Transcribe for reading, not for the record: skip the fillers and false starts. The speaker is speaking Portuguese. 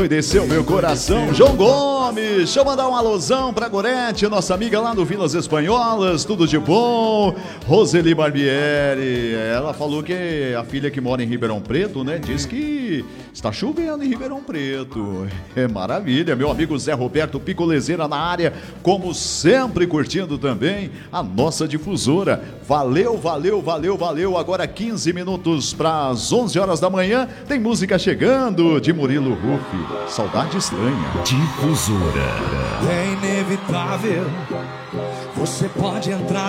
Desceu meu coração, João Gomes. Deixa eu mandar um alusão pra Gorete, nossa amiga lá do Vilas Espanholas, tudo de bom. Roseli Barbieri, ela falou que a filha que mora em Ribeirão Preto, né, diz que está chovendo em Ribeirão Preto. É maravilha, meu amigo Zé Roberto Picolezeira na área, como sempre curtindo também a nossa difusora. Valeu, valeu, valeu, valeu. Agora 15 minutos para as 11 horas da manhã, tem música chegando de Murilo Rufi. Saudade Estranha. Difusora. É inevitável. Você pode entrar